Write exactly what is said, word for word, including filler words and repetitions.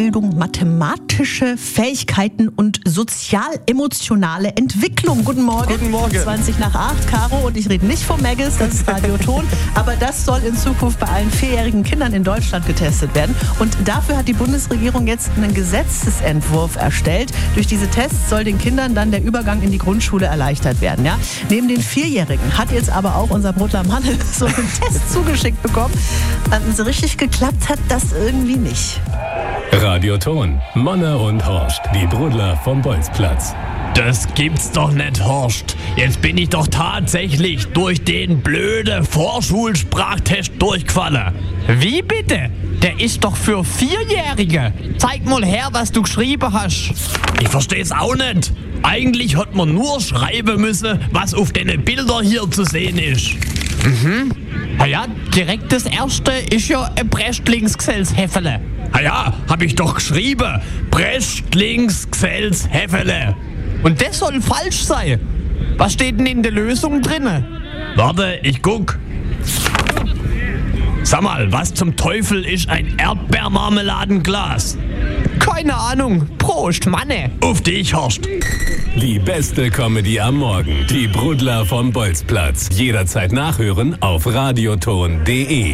Bildung, mathematische Fähigkeiten und sozial-emotionale Entwicklung. Guten Morgen. Guten Morgen. zwanzig nach acht, Caro, und ich rede nicht vom Maggis, das ist Radioton, aber das soll in Zukunft bei allen vierjährigen Kindern in Deutschland getestet werden. Und dafür hat die Bundesregierung jetzt einen Gesetzesentwurf erstellt. Durch diese Tests soll den Kindern dann der Übergang in die Grundschule erleichtert werden. Ja? Neben den Vierjährigen hat jetzt aber auch unser Brotler Manne so einen Test zugeschickt bekommen. Und so richtig geklappt hat das irgendwie nicht. Radioton, Manne und Horst, die Brudler vom Bolzplatz. Das gibt's doch nicht, Horst. Jetzt bin ich doch tatsächlich durch den blöden Vorschulsprachtest durchgefallen. Wie bitte? Der ist doch für Vierjährige. Zeig mal her, was du geschrieben hast. Ich versteh's auch nicht. Eigentlich hat man nur schreiben müssen, was auf den Bildern hier zu sehen ist. Mhm. Na ja, direkt das erste ist ja ein Brechtlingsgesells-Häfele. Na ja, hab ich doch geschrieben. Brechtlingsgesells-Häfele. Und das soll falsch sein. Was steht denn in der Lösung drinne? Warte, ich guck. Sag mal, was zum Teufel ist ein Erdbeermarmeladenglas? Keine Ahnung. Prost, Manne. Auf dich, Horst. Die beste Comedy am Morgen. Die Brudler vom Bolzplatz. Jederzeit nachhören auf radioton punkt de.